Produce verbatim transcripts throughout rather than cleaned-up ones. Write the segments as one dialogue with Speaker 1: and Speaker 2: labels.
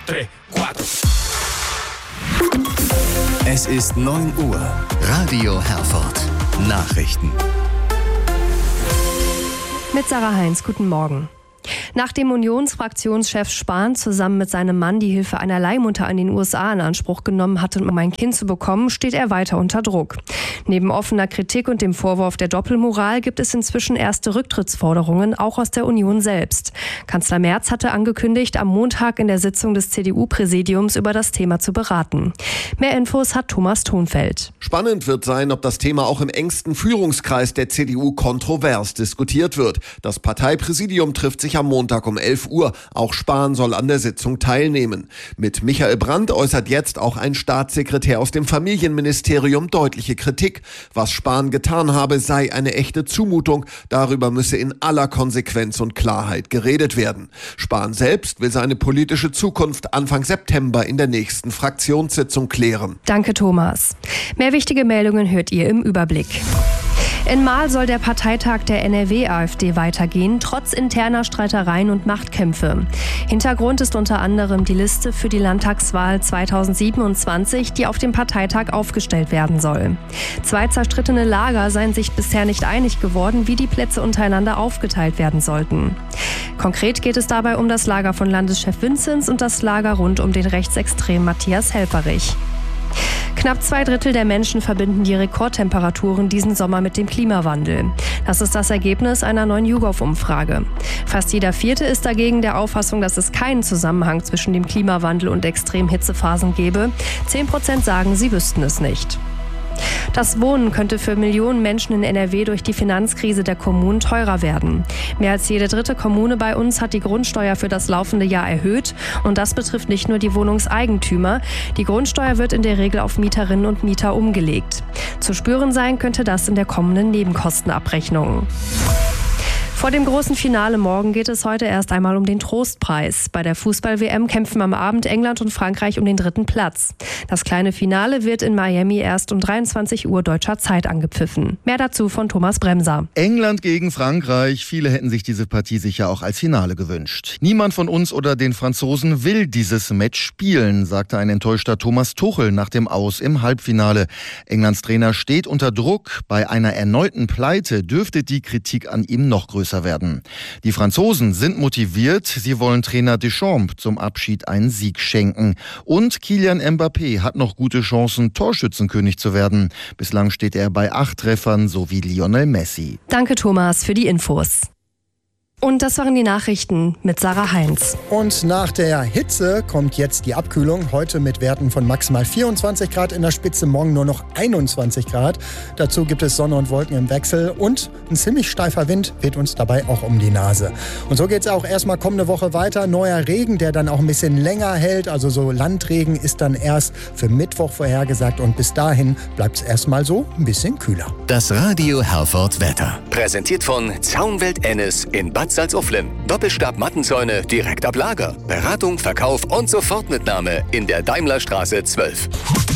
Speaker 1: tres, cuatro.
Speaker 2: Es ist neun Uhr. Radio Herford. Nachrichten.
Speaker 3: Mit Sarah Heinz, guten Morgen. Nachdem Unionsfraktionschef Spahn zusammen mit seinem Mann die Hilfe einer Leihmutter in den U S A in Anspruch genommen hatte, um ein Kind zu bekommen, steht er weiter unter Druck. Neben offener Kritik und dem Vorwurf der Doppelmoral gibt es inzwischen erste Rücktrittsforderungen, auch aus der Union selbst. Kanzler Merz hatte angekündigt, am Montag in der Sitzung des C D U-Präsidiums über das Thema zu beraten. Mehr Infos hat Thomas Thonfeld.
Speaker 4: Spannend wird sein, ob das Thema auch im engsten Führungskreis der C D U kontrovers diskutiert wird. Das Parteipräsidium trifft sich am Montag um elf Uhr. Auch Spahn soll an der Sitzung teilnehmen. Mit Michael Brandt äußert jetzt auch ein Staatssekretär aus dem Familienministerium deutliche Kritik. Was Spahn getan habe, sei eine echte Zumutung. Darüber müsse in aller Konsequenz und Klarheit geredet werden. Spahn selbst will seine politische Zukunft Anfang September in der nächsten Fraktionssitzung klären.
Speaker 3: Danke, Thomas. Mehr wichtige Meldungen hört ihr im Überblick. In Marl soll der Parteitag der N R W-AfD weitergehen, trotz interner Streitereien und Machtkämpfe. Hintergrund ist unter anderem die Liste für die Landtagswahl zweitausendsiebenundzwanzig, die auf dem Parteitag aufgestellt werden soll. Zwei zerstrittene Lager seien sich bisher nicht einig geworden, wie die Plätze untereinander aufgeteilt werden sollten. Konkret geht es dabei um das Lager von Landeschef Vinzenz und das Lager rund um den Rechtsextremen Matthias Helfferich. Knapp zwei Drittel der Menschen verbinden die Rekordtemperaturen diesen Sommer mit dem Klimawandel. Das ist das Ergebnis einer neuen YouGov-Umfrage. Fast jeder Vierte ist dagegen der Auffassung, dass es keinen Zusammenhang zwischen dem Klimawandel und extremen Hitzephasen gebe. Zehn Prozent sagen, sie wüssten es nicht. Das Wohnen könnte für Millionen Menschen in N R W durch die Finanzkrise der Kommunen teurer werden. Mehr als jede dritte Kommune bei uns hat die Grundsteuer für das laufende Jahr erhöht. Und das betrifft nicht nur die Wohnungseigentümer. Die Grundsteuer wird in der Regel auf Mieterinnen und Mieter umgelegt. Zu spüren sein könnte das in der kommenden Nebenkostenabrechnung. Vor dem großen Finale morgen geht es heute erst einmal um den Trostpreis. Bei der Fußball-W M kämpfen am Abend England und Frankreich um den dritten Platz. Das kleine Finale wird in Miami erst um dreiundzwanzig Uhr deutscher Zeit angepfiffen. Mehr dazu von Thomas Bremser.
Speaker 5: England gegen Frankreich. Viele hätten sich diese Partie sicher auch als Finale gewünscht. Niemand von uns oder den Franzosen will dieses Match spielen, sagte ein enttäuschter Thomas Tuchel nach dem Aus im Halbfinale. Englands Trainer steht unter Druck. Bei einer erneuten Pleite dürfte die Kritik an ihm noch größer werden. Die Franzosen sind motiviert, sie wollen Trainer Deschamps zum Abschied einen Sieg schenken. Und Kylian Mbappé hat noch gute Chancen, Torschützenkönig zu werden. Bislang steht er bei acht Treffern, so wie Lionel Messi.
Speaker 3: Danke, Thomas, für die Infos. Und das waren die Nachrichten mit Sarah Heinz.
Speaker 6: Und nach der Hitze kommt jetzt die Abkühlung. Heute mit Werten von maximal vierundzwanzig Grad in der Spitze, morgen nur noch einundzwanzig Grad. Dazu gibt es Sonne und Wolken im Wechsel und ein ziemlich steifer Wind weht uns dabei auch um die Nase. Und so geht es auch erstmal kommende Woche weiter. Neuer Regen, der dann auch ein bisschen länger hält, also so Landregen, ist dann erst für Mittwoch vorhergesagt. Und bis dahin bleibt es erstmal so ein bisschen kühler.
Speaker 2: Das Radio Herford Wetter. Präsentiert von Zaunwelt Ennis in Bad Salzuflen. Doppelstab-Mattenzäune direkt ab Lager. Beratung, Verkauf und Sofortmitnahme in der Daimlerstraße zwölf.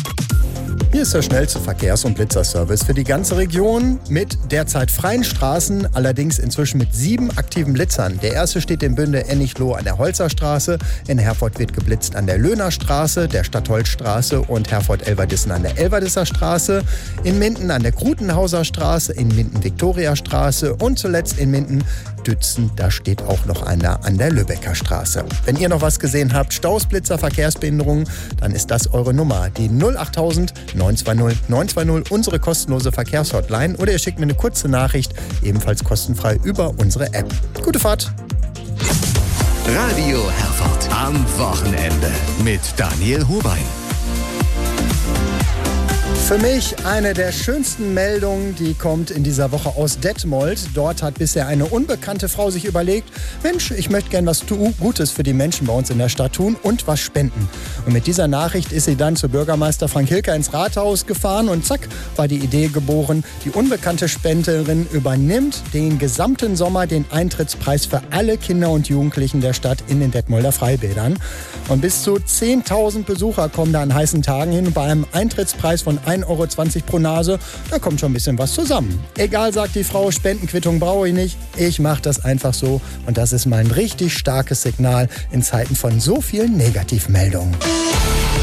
Speaker 6: Hier ist der schnellste Verkehrs- und Blitzerservice für die ganze Region mit derzeit freien Straßen, allerdings inzwischen mit sieben aktiven Blitzern. Der erste steht in Bünde Ennichloh an der Holzerstraße, in Herford wird geblitzt an der Löhnerstraße, der Stadtholzstraße und Herford-Elverdissen an der Elverdisser Straße, in Minden an der Krutenhauser Straße, in Minden-Viktoria-Straße und zuletzt in Minden-Dützen, da steht auch noch einer an der Lübecker Straße. Wenn ihr noch was gesehen habt, Staus, Blitzer, Verkehrsbehinderungen, dann ist das eure Nummer, die null achttausend neun zwei null neun zwei null, unsere kostenlose Verkehrshotline, oder ihr schickt mir eine kurze Nachricht, ebenfalls kostenfrei über unsere App. Gute Fahrt!
Speaker 2: Radio Herford am Wochenende mit Daniel Hubein.
Speaker 6: Für mich eine der schönsten Meldungen, die kommt in dieser Woche aus Detmold. Dort hat bisher eine unbekannte Frau sich überlegt, Mensch, ich möchte gern was tu- Gutes für die Menschen bei uns in der Stadt tun und was spenden. Und mit dieser Nachricht ist sie dann zu Bürgermeister Frank Hilker ins Rathaus gefahren und zack, war die Idee geboren. Die unbekannte Spenderin übernimmt den gesamten Sommer den Eintrittspreis für alle Kinder und Jugendlichen der Stadt in den Detmolder Freibädern. Und bis zu zehntausend Besucher kommen da an heißen Tagen hin. Bei einem Eintrittspreis von ein Euro zwanzig pro Nase, da kommt schon ein bisschen was zusammen. Egal, sagt die Frau, Spendenquittung brauche ich nicht. Ich mache das einfach so und das ist mal ein richtig starkes Signal in Zeiten von so vielen Negativmeldungen.